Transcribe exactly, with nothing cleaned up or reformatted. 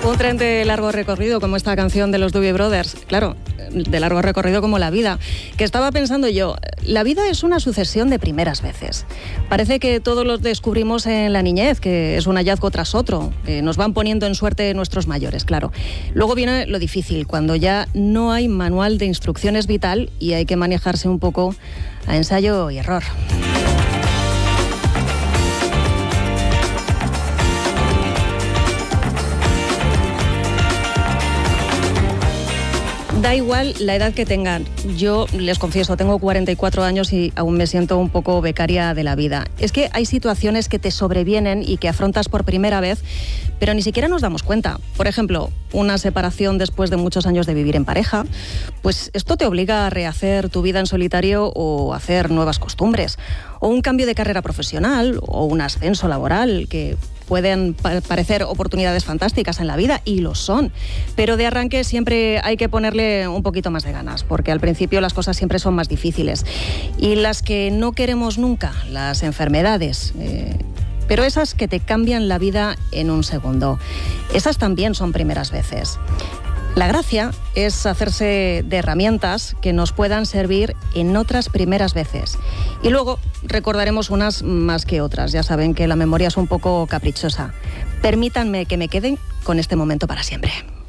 Un tren de largo recorrido, como esta canción de los Doobie Brothers. Claro, de largo recorrido como la vida. Que estaba pensando yo, la vida es una sucesión de primeras veces. Parece que todos los descubrimos en la niñez, que es un hallazgo tras otro, que nos van poniendo en suerte nuestros mayores, claro. Luego viene lo difícil, cuando ya no hay manual de instrucciones vital y hay que manejarse un poco a ensayo y error. Da igual la edad que tengan. Yo les confieso, tengo cuarenta y cuatro años y aún me siento un poco becaria de la vida. Es que hay situaciones que te sobrevienen y que afrontas por primera vez, pero ni siquiera nos damos cuenta. Por ejemplo, una separación después de muchos años de vivir en pareja, pues esto te obliga a rehacer tu vida en solitario o hacer nuevas costumbres. O un cambio de carrera profesional o un ascenso laboral que pueden parecer oportunidades fantásticas en la vida, y lo son, pero de arranque siempre hay que ponerle un poquito más de ganas, porque al principio las cosas siempre son más difíciles. Y las que no queremos nunca, las enfermedades, eh, pero esas que te cambian la vida en un segundo, esas también son primeras veces. La gracia es hacerse de herramientas que nos puedan servir en otras primeras veces. Y luego recordaremos unas más que otras. Ya saben que la memoria es un poco caprichosa. Permítanme que me quede con este momento para siempre.